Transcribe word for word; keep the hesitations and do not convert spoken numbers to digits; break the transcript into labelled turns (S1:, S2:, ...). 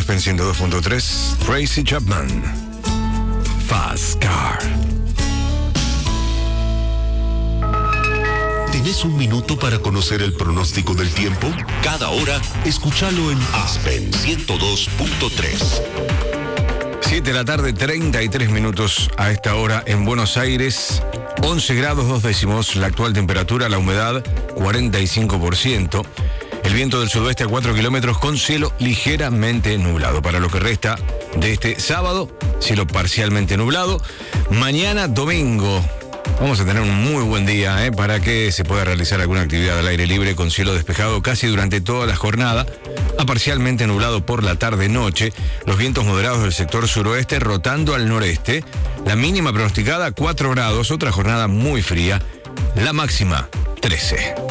S1: Aspen ciento dos punto tres, Tracy Chapman, Fast Car.
S2: ¿Tenés un minuto para conocer el pronóstico del tiempo? Cada hora, escúchalo en Aspen ciento dos punto tres.
S1: siete de la tarde, treinta y tres minutos a esta hora en Buenos Aires. once grados dos décimos, la actual temperatura, la humedad cuarenta y cinco por ciento. El viento del sudoeste a cuatro kilómetros con cielo ligeramente nublado. Para lo que resta de este sábado, cielo parcialmente nublado. Mañana domingo vamos a tener un muy buen día ¿eh? para que se pueda realizar alguna actividad al aire libre con cielo despejado casi durante toda la jornada, a parcialmente nublado por la tarde-noche. Los vientos moderados del sector suroeste rotando al noreste. La mínima pronosticada cuatro grados, otra jornada muy fría. La máxima trece.